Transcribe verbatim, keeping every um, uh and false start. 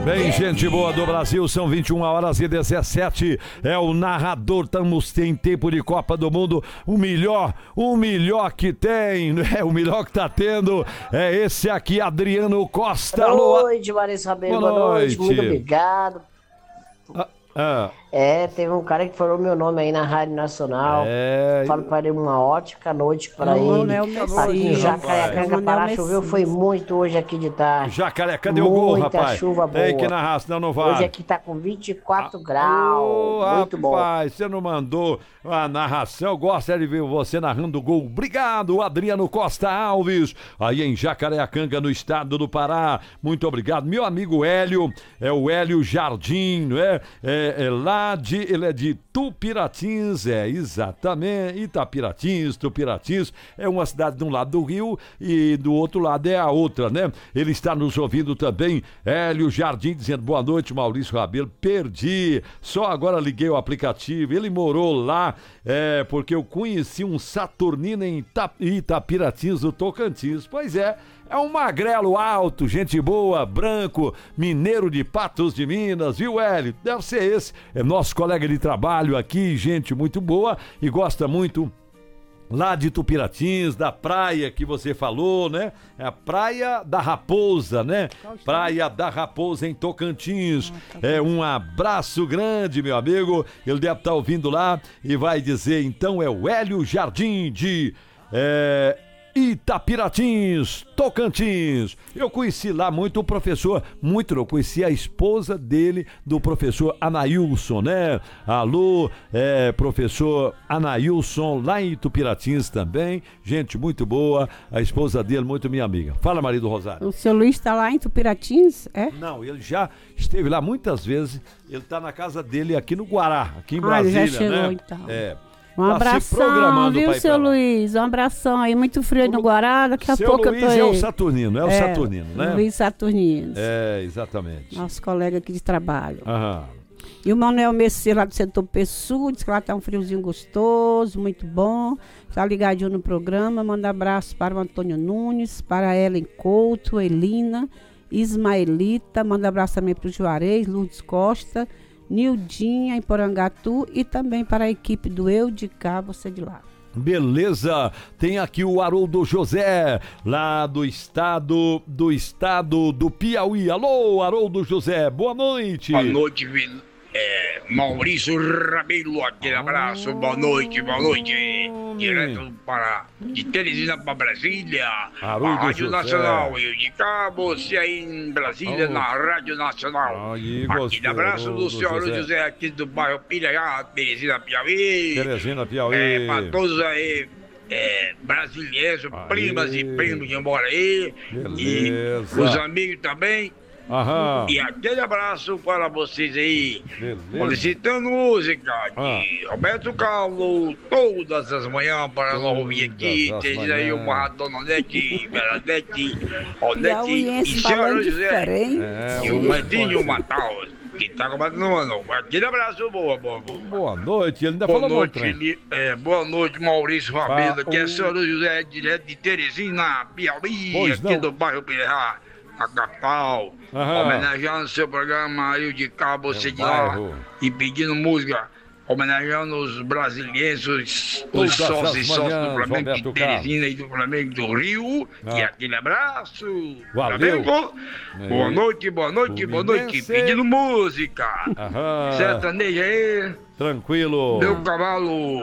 Bem, gente boa do Brasil, são vinte e uma horas e dezessete. É o narrador, estamos em tempo de Copa do Mundo. O melhor, o melhor que tem, né? O melhor que tá tendo é esse aqui, Adriano Costa. Boa noite, Marisa Rabelo. Boa, boa noite. noite, muito obrigado. Ah, ah. É, teve um cara que falou meu nome aí na Rádio Nacional. É. Falo para ele uma ótima noite para ele. É aqui em Jacarecanga, Pará, choveu foi muito hoje aqui de tarde. Jacarecanga deu gol, rapaz. Muita chuva boa. Tem que narrar, senão não vai. Hoje aqui tá com vinte e quatro ah, graus. Oh, muito bom. Rapaz, você não mandou a narração. Eu gosto de ver você narrando o gol. Obrigado, Adriano Costa Alves. Aí em Jacarecanga, no estado do Pará. Muito obrigado. Meu amigo Hélio, é o Hélio Jardim, não é? É, é lá de, ele é de Tupiratins, é, exatamente, Itapiratins, Tupiratins, é uma cidade de um lado do rio e do outro lado é a outra, né? Ele está nos ouvindo também, Hélio Jardim, dizendo boa noite, Maurício Rabelo, perdi, só agora liguei o aplicativo, ele morou lá, é, porque eu conheci um saturnino em Itapiratins, do Tocantins, pois é, é um magrelo alto, gente boa, branco, mineiro de Patos de Minas, viu, Hélio? Deve ser esse. É nosso colega de trabalho aqui, gente muito boa e gosta muito lá de Tupiratins, da praia que você falou, né? É a Praia da Raposa, né? Praia da Raposa em Tocantins. É um abraço grande, meu amigo. Ele deve estar ouvindo lá e vai dizer, então, é o Hélio Jardim de... É... Itapiratins, Tocantins. Eu conheci lá muito o professor, muito não, conheci a esposa dele, do professor Anailson, né? Alô, é, professor Anailson, lá em Itupiratins também, gente muito boa, a esposa dele, muito minha amiga. Fala, marido Rosário. O seu Luiz está lá em Tupiratins, é? Não, ele já esteve lá muitas vezes, ele está na casa dele aqui no Guará, aqui em Brasília, ah, ele já chegou, né? Então. É. Um tá abração, viu, seu Luiz? Um abração aí, muito frio no Guará, daqui a seu pouco Luiz eu tô aí. é o Saturnino, é o é, Saturnino, né? Luiz Saturnino. É, exatamente. Nosso colega aqui de trabalho. Aham. E o Manuel Messias lá do setor Pessu, diz que lá tá um friozinho gostoso, muito bom. Está ligadinho no programa, manda abraço para o Antônio Nunes, para a Ellen Couto, Elina, Ismaelita, manda abraço também para o Juarez, Lourdes Costa, Nildinha, em Porangatu e também para a equipe do Eu de Cá, você de lá. Beleza, tem aqui o Haroldo José, lá do estado, do estado do Piauí. Alô, Haroldo José, boa noite. Boa noite, é, Maurício Rabelo, aquele abraço, boa noite, boa noite. Direto para, de Teresina para Brasília, Haroldo a Rádio José. Nacional. Eu de cá, você aí em Brasília, oh. na Rádio Nacional. Aí, aquele abraço Haroldo do senhor José. José, aqui do bairro Pirajá, Teresina, Piauí. Teresina, Piauí. É, para todos aí. É, brasileiros, aí. Primas e primos que moram aí. Beleza. E os amigos também. Aham. E aquele abraço para vocês aí. Beleza. Solicitando música de ah. Roberto Carlos, todas as manhãs para nós ouvir aqui. Tem aí uma Dona Nete, Bernadette, Odete e Senhora José. É, e o Mandinho Matal. Que tá combatendo no ano. Aquele abraço, boa, boa, boa. Boa noite, ele ainda boa falou noite, li, é, boa noite, Maurício Rabelo, ah, que é o senhor José, direto de Teresina, Piauí, pois aqui não. do bairro Pirá, a capital. Aham. Homenageando seu programa aí de cá, você de lá, e pedindo música. Homenageando os brasileiros, os, os sócios e sócios do Flamengo Roberto de Teresina Carlos. E do Flamengo do Rio. Ah. E aquele abraço. Valeu. Boa noite, boa noite, boa noite. Pedindo música. Aham. Sertaneja aí. Tranquilo. Meu cavalo.